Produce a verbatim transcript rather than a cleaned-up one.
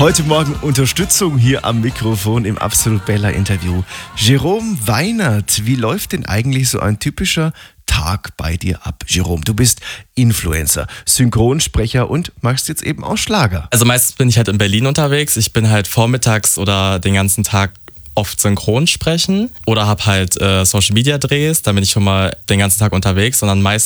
Heute Morgen Unterstützung hier am Mikrofon im Absolut Bella Interview. Jerome Weinert, wie läuft denn eigentlich so ein typischer Tag bei dir ab? Jerome, du bist Influencer, Synchronsprecher und machst jetzt eben auch Schlager. Also meistens bin ich halt in Berlin unterwegs. Ich bin halt vormittags oder den ganzen Tag oft synchron sprechen oder habe halt äh, Social Media Drehs, da bin ich schon mal den ganzen Tag unterwegs, sondern meistens